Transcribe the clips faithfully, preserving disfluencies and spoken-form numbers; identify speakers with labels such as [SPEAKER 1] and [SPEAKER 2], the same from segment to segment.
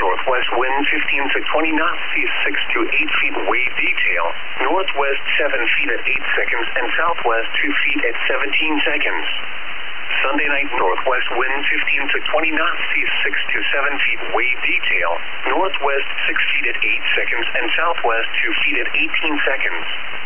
[SPEAKER 1] northwest wind fifteen to twenty knots, seas six to eight feet, wave detail. Northwest seven feet at eight seconds and southwest two feet at seventeen seconds. Sunday night, northwest wind fifteen to twenty knots, seas six to seven feet, wave detail. Northwest six feet at eight seconds and southwest two feet at eighteen seconds.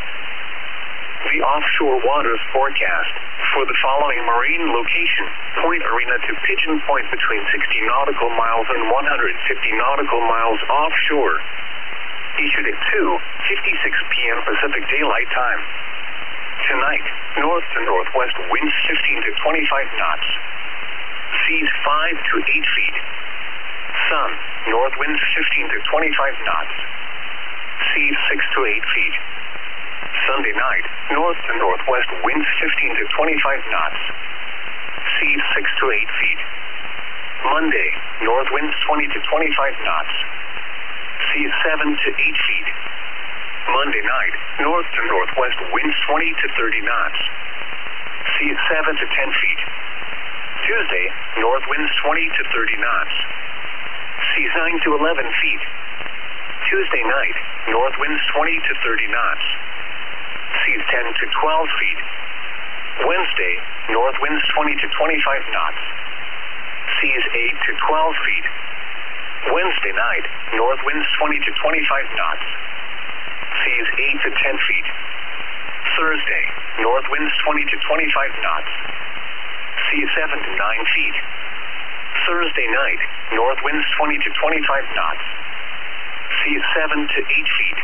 [SPEAKER 1] The offshore waters forecast for the following marine location: Point Arena to Pigeon Point between sixty nautical miles and one hundred fifty nautical miles offshore. Issued at two fifty-six p m Pacific Daylight Time. Tonight, north to northwest winds fifteen to twenty-five knots. Seas five to eight feet. Sun, north winds fifteen to twenty-five knots. Seas six to eight feet. Sunday night, north to northwest winds fifteen to twenty-five knots. Seas six to eight feet. Monday, north winds twenty to twenty-five knots. Seas seven to eight feet. Monday night, north to northwest winds twenty to thirty knots. Seas seven to ten feet. Tuesday, north winds twenty to thirty knots. Seas nine to eleven feet. Tuesday night, north winds twenty to thirty knots. Seas ten to twelve feet. Wednesday, north winds twenty to twenty-five knots. Seas eight to twelve feet. Wednesday night, north winds twenty to twenty-five knots. Seas eight to ten feet. Thursday, north winds twenty to twenty-five knots. Seas seven to nine feet. Thursday night, north winds twenty to twenty-five knots. Seas seven to eight feet.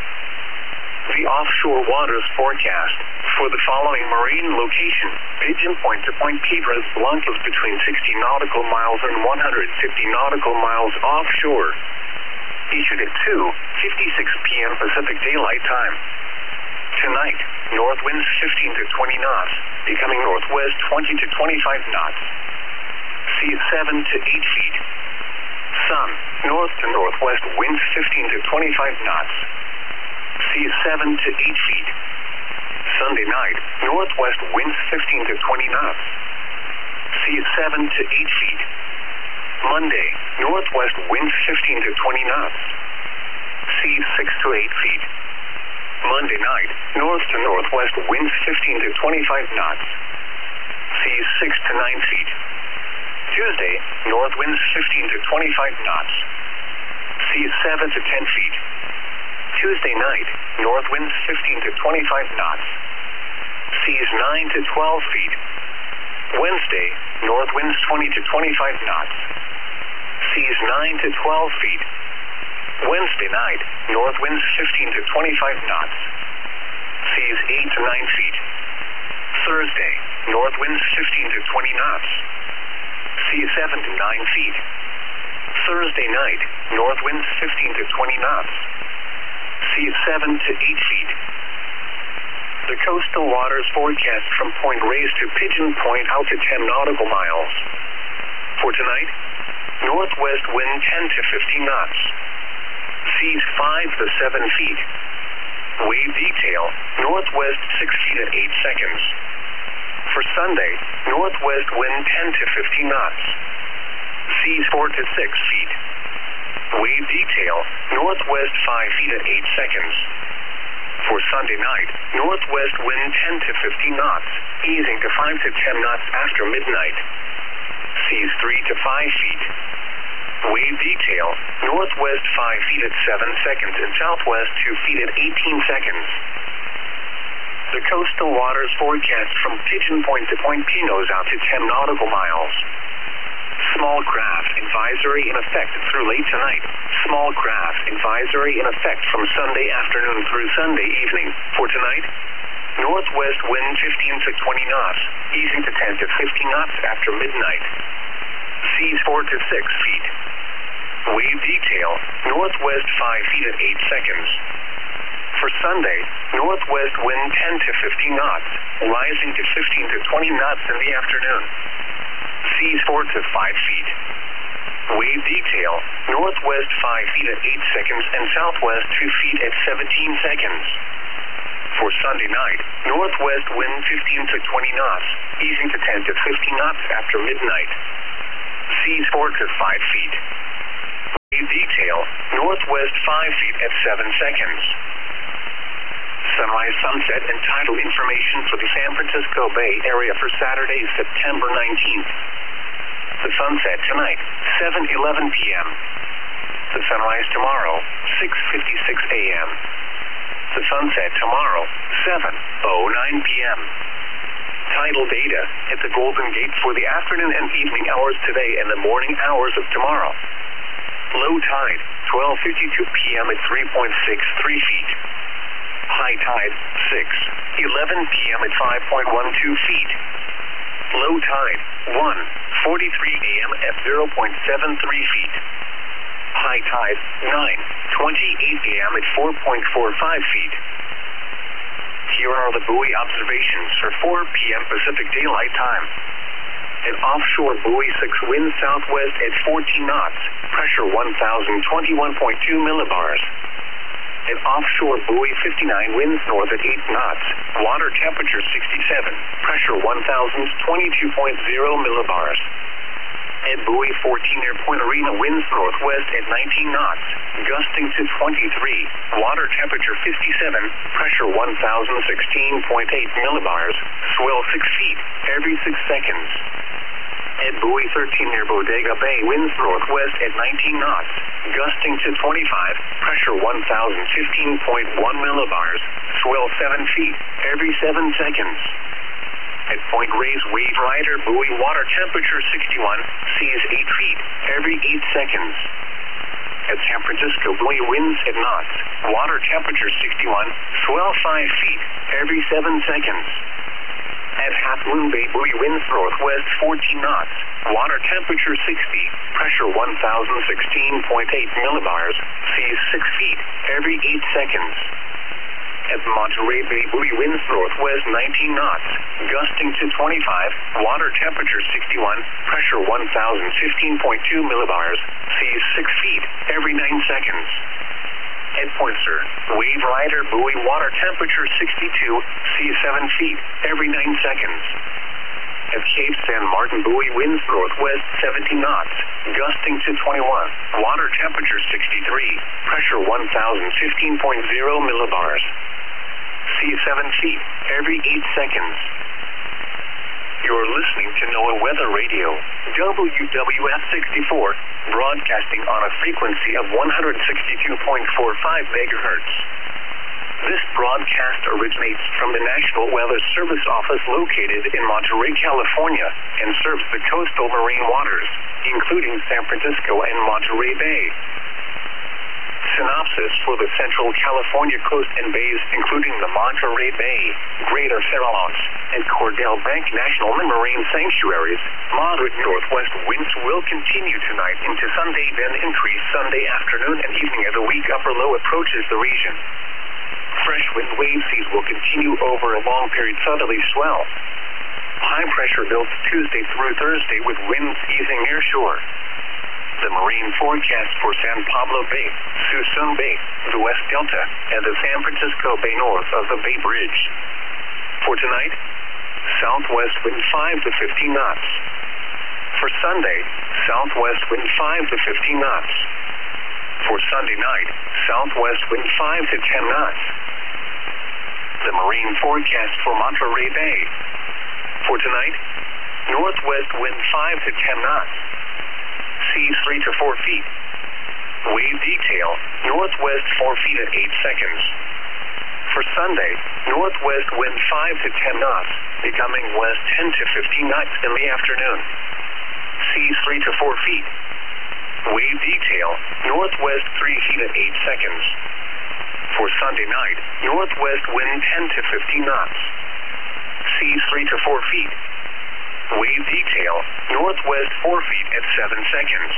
[SPEAKER 1] The offshore waters forecast for the following marine location: Pigeon Point to Point Piedras Blancas between sixty nautical miles and one hundred fifty nautical miles offshore. Issued at two fifty-six p m Pacific Daylight Time. Tonight, north winds fifteen to twenty knots, becoming northwest twenty to twenty-five knots. Seas seven to eight feet. Sun, north to northwest winds fifteen to twenty-five knots. Seas seven to eight feet. Sunday night, northwest winds fifteen to twenty knots. Seas seven to eight feet. Monday, northwest winds fifteen to twenty knots. Seas six to eight feet. Monday night, north to northwest winds fifteen to twenty-five knots. Seas six to nine feet. Tuesday, north winds fifteen to twenty-five knots. Seas seven to ten feet. Tuesday night, north winds fifteen to twenty-five knots. Seas nine to twelve feet. Wednesday, north winds twenty to twenty-five knots. Seas nine to twelve feet. Wednesday night, north winds fifteen to twenty-five knots. Seas eight to nine feet. Thursday, north winds fifteen to twenty knots. Seas seven to nine feet. Thursday night, north winds fifteen to twenty knots. Seas seven to eight feet. The coastal waters forecast from Point Reyes to Pigeon Point out to ten nautical miles. For tonight, northwest wind ten to fifteen knots. Seas five to seven feet. Wave detail, northwest six feet at eight seconds. For Sunday, northwest wind ten to fifteen knots. Seas four to six feet. Wave detail, northwest five feet at eight seconds. For Sunday night, northwest wind ten to fifteen knots, easing to five to ten knots after midnight. Seas three to five feet. Wave detail, northwest five feet at seven seconds and southwest two feet at eighteen seconds. The coastal waters forecast from Pigeon Point to Point Pinos out to ten nautical miles. Small craft advisory in effect through late tonight. Small craft advisory in effect from Sunday afternoon through Sunday evening. For tonight, northwest wind fifteen to twenty knots, easing to ten to fifteen knots after midnight. Seas four to six feet. Wave detail, northwest five feet at eight seconds. For Sunday, northwest wind ten to fifteen knots, rising to fifteen to twenty knots in the afternoon. Seas four to five feet. Wave detail, northwest five feet at eight seconds and southwest two feet at seventeen seconds. For Sunday night, northwest wind fifteen to twenty knots, easing to ten to fifteen knots after midnight. Seas four to five feet. Wave five feet at seven seconds. Sunrise, sunset, and tidal information for the San Francisco Bay Area for Saturday, September nineteenth. The sunset tonight, seven eleven p m The sunrise tomorrow, six fifty-six a m The sunset tomorrow, seven oh nine p m Tidal data at the Golden Gate for the afternoon and evening hours today and the morning hours of tomorrow. Low tide, twelve fifty-two p m at three point six three feet. High tide, six eleven p m at five point one two feet. Low tide, one forty-three a m at zero point seven three feet. High tide, nine twenty-eight a m at four point four five feet. Here are the buoy observations for four p m Pacific Daylight Time. An offshore buoy six wind southwest at fourteen knots, pressure one thousand twenty-one point two millibars. An offshore buoy fifty-nine winds north at eight knots, water temperature sixty-seven, pressure one thousand twenty-two point zero millibars. At buoy fourteen near Point Arena winds northwest at nineteen knots, gusting to twenty-three, water temperature fifty-seven, pressure one thousand sixteen point eight millibars, swell six feet every six seconds. At buoy thirteen near Bodega Bay winds northwest at nineteen knots, gusting to twenty-five, pressure one thousand fifteen point one millibars, swell seven feet every seven seconds. At Point Reyes Wave Rider buoy water temperature sixty-one, seas eight feet every eight seconds. At San Francisco buoy winds at knots, water temperature sixty-one, swell five feet every seven seconds. At Half Moon Bay buoy winds northwest fourteen knots, water temperature sixty, pressure one thousand sixteen point eight millibars, seas six feet every eight seconds. At Monterey Bay buoy winds northwest nineteen knots, gusting to twenty-five, water temperature sixty-one, pressure one thousand fifteen point two millibars, seas six feet every nine seconds. At Pointser, Wave Rider buoy water temperature sixty-two, seas seven feet every nine seconds. At Cape San Martin buoy winds northwest seventeen knots, gusting to twenty-one, water temperature sixty-three, pressure one thousand fifteen point zero millibars. Seas seven feet every eight seconds. You're listening to NOAA Weather Radio, W W S sixty-four, broadcasting on a frequency of one hundred sixty-two point four five megahertz. This broadcast originates from the National Weather Service Office located in Monterey, California, and serves the coastal marine waters, including San Francisco and Monterey Bay. Synopsis for the Central California coast and bays, including the Monterey Bay, Greater Farallones, and Cordell Bank National Marine Sanctuaries. Moderate northwest winds will continue tonight into Sunday, then increase Sunday afternoon and evening as a weak upper low approaches the region. Fresh wind wave seas will continue over a long period southerly swell. High pressure builds Tuesday through Thursday with winds easing near shore. The marine forecast for San Pablo Bay, Suisun Bay, the West Delta, and the San Francisco Bay north of the Bay Bridge. For tonight, southwest wind five to fifteen knots. For Sunday, southwest wind five to fifteen knots. For Sunday night, southwest wind five to ten knots. The marine forecast for Monterey Bay. For tonight, northwest wind five to ten knots. Seas three to four feet. Wave detail, northwest four feet at eight seconds. For Sunday, northwest wind five to ten knots, becoming west ten to fifteen knots in the afternoon. Seas three to four feet. Wave detail, northwest three feet at eight seconds. For Sunday night, northwest wind ten to fifteen knots. Seas three to four feet. Wave detail, northwest four feet at seven seconds.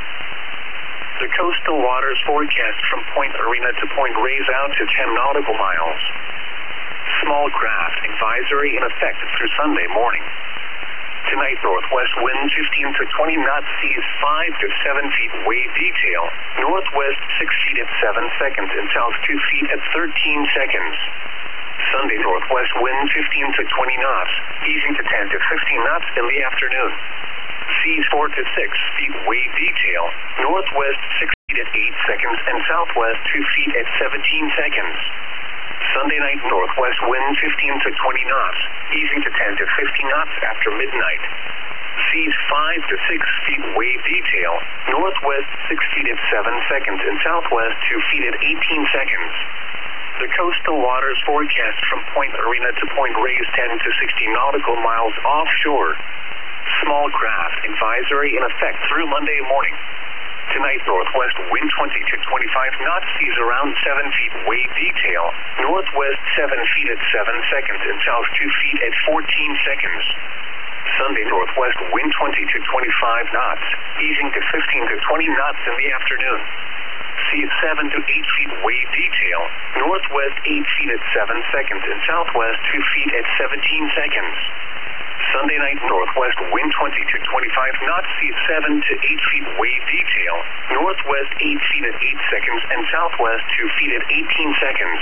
[SPEAKER 1] The coastal waters forecast from Point Arena to Point Reyes out to ten nautical miles. Small craft advisory in effect through Sunday morning. Tonight, northwest wind fifteen to twenty knots, seas five to seven feet. Wave detail, northwest six feet at seven seconds and south two feet at thirteen seconds. Sunday, northwest wind fifteen to twenty knots, easing to ten to fifteen knots in the afternoon. Seas four to six feet. Wave detail, northwest six feet at eight seconds and southwest two feet at seventeen seconds. Sunday night, northwest wind fifteen to twenty knots, easing to ten to fifteen knots after midnight. Seas five to six feet wave detail, northwest six feet at seven seconds and southwest two feet at eighteen seconds. The coastal waters forecast from Point Arena to Point Reyes ten to sixty nautical miles offshore. Small craft advisory in effect through Monday morning. Tonight, northwest wind twenty to twenty-five knots, seas around seven feet wave detail, northwest seven feet at seven seconds and south two feet at fourteen seconds. Sunday, northwest wind twenty to twenty-five knots, easing to fifteen to twenty knots in the afternoon. Seas seven to eight feet wave detail, northwest eight feet at seven seconds and southwest two feet at seventeen seconds. Sunday night, northwest wind twenty to twenty-five knots, seas seven to eight feet wave detail, northwest eight feet at eight seconds and southwest two feet at eighteen seconds.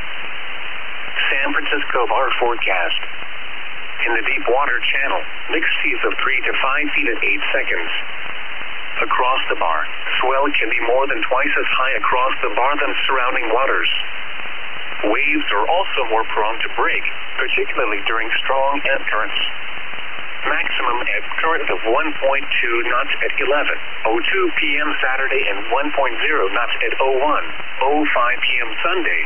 [SPEAKER 1] San Francisco Bar forecast. In the deep water channel, mixed seas of three to five feet at eight seconds. Across the bar, swell can be more than twice as high across the bar than surrounding waters. Waves are also more prone to break, particularly during strong ebb currents. Maximum ebb current of one point two knots at eleven oh two p m Saturday and one point oh knots at oh one oh five p m Sunday.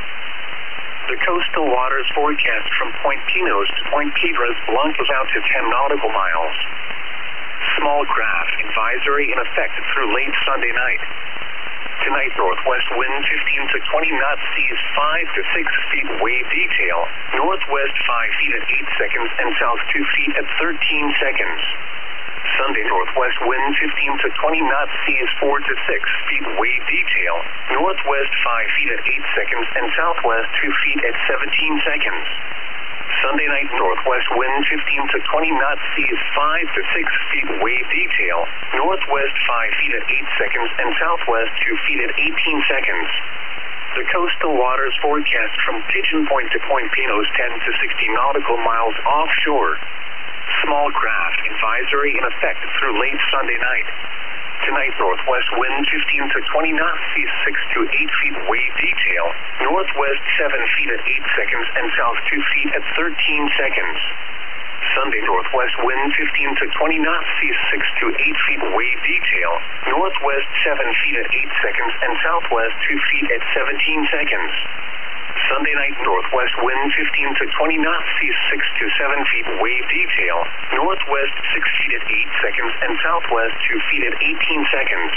[SPEAKER 1] The coastal waters forecast from Point Pinos to Point Piedras Blancas out to ten nautical miles. Small craft advisory in effect through late Sunday night. Tonight, northwest wind fifteen to twenty knots, seas five to six feet wave detail, northwest five feet at eight seconds and south two feet at thirteen seconds. Sunday, northwest wind fifteen to twenty knots, seas four to six feet wave detail, northwest five feet at eight seconds and southwest two feet at seventeen seconds. Sunday night, northwest wind fifteen to twenty knots, seas five to six feet wave detail, northwest five feet at eight seconds and southwest two feet at eighteen seconds. The coastal waters forecast from Pigeon Point to Point Pinos ten to sixty nautical miles offshore. Small craft advisory in effect through late Sunday night. Tonight, northwest wind fifteen to twenty knots, seas six to eight feet wave detail, northwest seven feet at eight seconds and south two feet at thirteen seconds. Sunday, northwest wind fifteen to twenty knots, seas six to eight feet wave detail, northwest seven feet at eight seconds and southwest two feet at seventeen seconds. Sunday night, northwest wind fifteen to twenty knots, seas six to seven feet wave detail, northwest six feet at eight seconds and southwest two feet at eighteen seconds.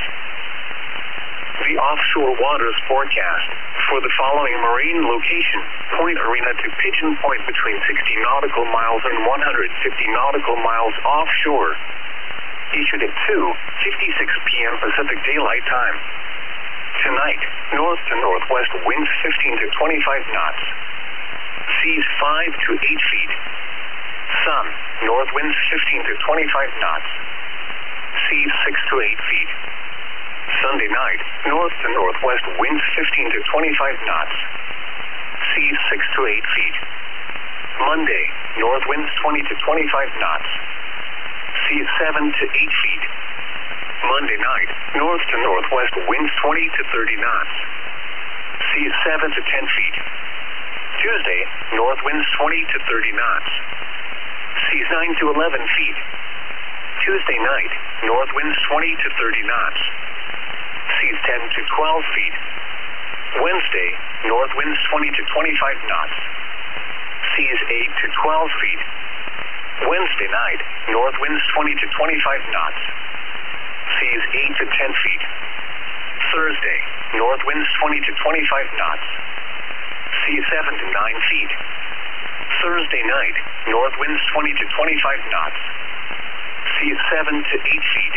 [SPEAKER 1] The offshore waters forecast for the following marine location: Point Arena to Pigeon Point between sixty nautical miles and one hundred fifty nautical miles offshore. Issued at two fifty-six p m Pacific Daylight Time. Tonight, north to northwest winds fifteen to twenty-five knots. Seas five to eight feet. Sun, north winds fifteen to twenty-five knots. Seas six to eight feet. Sunday night, north to northwest winds fifteen to twenty-five knots. Seas six to eight feet. Monday, north winds twenty to twenty-five knots. Seas seven to eight feet. Monday night, north to northwest winds twenty to thirty knots. Seas seven to ten feet. Tuesday, north winds twenty to thirty knots. Seas nine to eleven feet. Tuesday night, north winds twenty to thirty knots. Seas ten to twelve feet. Wednesday, north winds twenty to twenty-five knots. Seas eight to twelve feet. Wednesday night, north winds twenty to twenty-five knots. Seas eight to ten feet. Thursday, north winds twenty to twenty-five knots. Seas seven to nine feet. Thursday night, north winds twenty to twenty-five knots. Seas seven to eight feet.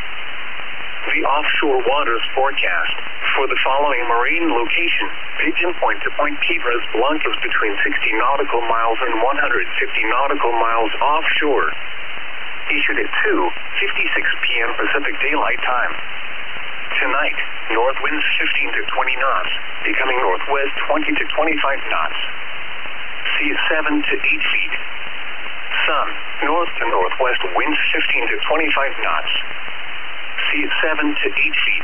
[SPEAKER 1] The offshore waters forecast for the following marine location: Pigeon Point to Point Piedras Blancas between sixty nautical miles and one hundred fifty nautical miles offshore. Issued at two fifty-six p m Pacific Daylight Time. Tonight, north winds fifteen to twenty knots, becoming northwest twenty to twenty-five knots. Seas seven to eight feet. Sun, north to northwest winds fifteen to twenty-five knots. Seas seven to eight feet.